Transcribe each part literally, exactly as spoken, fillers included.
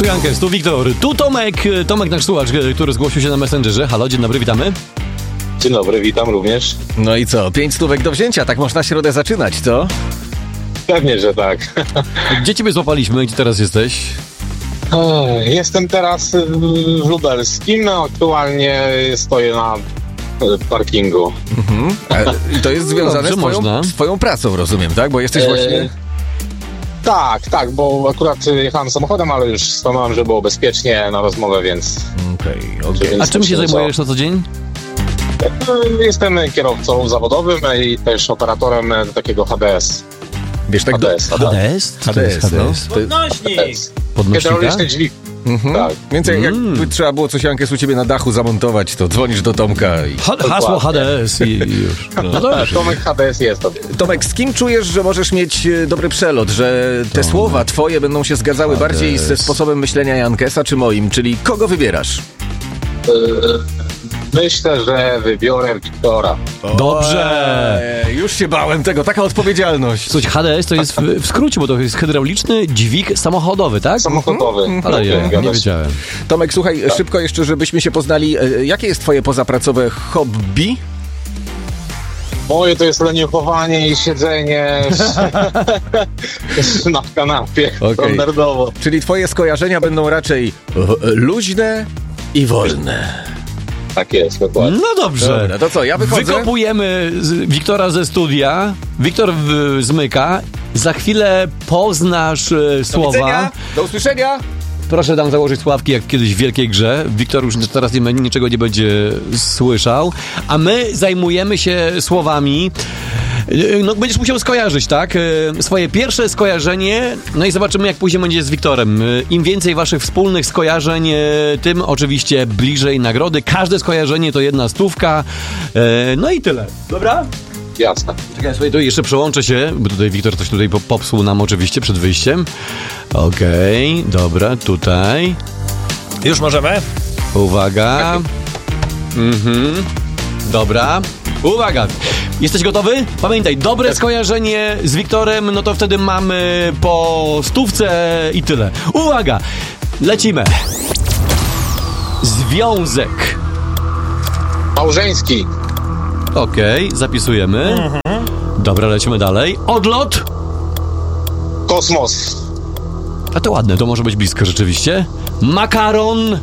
Jankes, tu Wiktor, tu Tomek, Tomek nasz słuchacz, który zgłosił się na Messengerze. Halo, dzień dobry, witamy. Dzień dobry, witam również. No i co, pięć stówek do wzięcia, tak można środę zaczynać, co? Pewnie, że tak. Gdzie ciebie złapaliśmy? Gdzie teraz jesteś? Jestem teraz w Lubelskim, no, aktualnie stoję na parkingu. Mhm. I to jest związane Dobrze, z, twoją, z twoją pracą, rozumiem, tak? Bo jesteś właśnie... E, tak, tak, bo akurat jechałem samochodem, ale już stanąłem, żeby było bezpiecznie na rozmowę, więc... Okej, okej. Więc A czym się myślę, zajmujesz na co dzień? że Jestem kierowcą zawodowym i też operatorem takiego H D S. Wiesz, tak do... H D S, H D S? Co to jest H D S, no. H D S? To- Podnośnik! Podnośnika? Hydrauliczny dźwig. Mhm. Tak. Więc jak, Mm. jakby trzeba było coś, Jankes, u ciebie na dachu zamontować, to dzwonisz do Tomka i... Ha- hasło H D S i, i już. No dobrze. Tomek H D S jest to. Tomek, z kim czujesz, że możesz mieć e, dobry przelot, że te słowa twoje będą się zgadzały H D S. bardziej ze sposobem myślenia Jankesa czy moim, czyli kogo wybierasz? Myślę, że wybiorę Wiktora. Dobrze. Ojej, już się bałem tego, taka odpowiedzialność. Słuchaj, H D S to jest w, w skrócie, bo to jest hydrauliczny dźwig samochodowy, tak? Samochodowy. Ale ja Zgadza nie się. wiedziałem. Tomek, słuchaj, szybko jeszcze, żebyśmy się poznali. E, Jakie jest twoje pozapracowe hobby? Moje to jest leniuchowanie i siedzenie na kanapie, Okej. standardowo. Czyli twoje skojarzenia będą raczej e, luźne i wolne. Tak jest, dokładnie. No dobrze. Dobra, to co, ja wychodzę? Wykopujemy z Wiktora ze studia. Wiktor w, zmyka. Za chwilę poznasz e, Do słowa. widzenia, do usłyszenia. Proszę tam założyć sławki jak kiedyś w Wielkiej Grze. Wiktor już teraz nie, niczego nie będzie słyszał. A my zajmujemy się słowami. No, będziesz musiał skojarzyć, tak? Swoje pierwsze skojarzenie. No i zobaczymy, jak później będzie z Wiktorem. Im więcej waszych wspólnych skojarzeń, tym oczywiście bliżej nagrody. Każde skojarzenie to jedna stówka. No i tyle. Dobra? Jasne. Czekaj, słuchaj, to jeszcze przełączę się, bo tutaj Wiktor coś tutaj po- popsuł nam oczywiście przed wyjściem. Okej, dobra, tutaj. Już możemy? Uwaga. Mhm. Dobra. Uwaga. Jesteś gotowy? Pamiętaj, dobre skojarzenie z Wiktorem, no to wtedy mamy po stówce i tyle. Uwaga. Lecimy. Związek. Małżeński. Okej, zapisujemy. Dobra, lecimy dalej. Odlot. Kosmos. A to ładne, to może być blisko rzeczywiście. Makaron.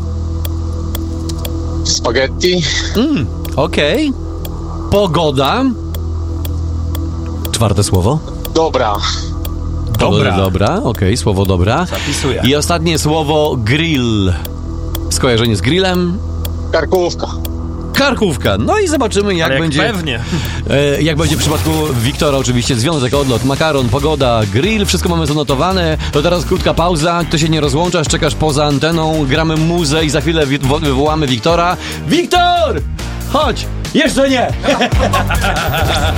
Spaghetti. Mm, okej. Pogoda. Czwarte słowo. Dobra. Dobra. Dobra, okej, słowo dobra. Zapisuję. I ostatnie słowo grill. Skojarzenie z grillem. Karkówka. Karkówka. No i zobaczymy, jak Ale jak będzie. pewnie. E, jak będzie w przypadku Wiktora, oczywiście związek, odlot, makaron, pogoda, grill, wszystko mamy zanotowane. To teraz krótka pauza, ty się nie rozłączasz, czekasz poza anteną, gramy muzę i za chwilę wi- wo- wywołamy Wiktora. Wiktor! Chodź! Jeszcze nie!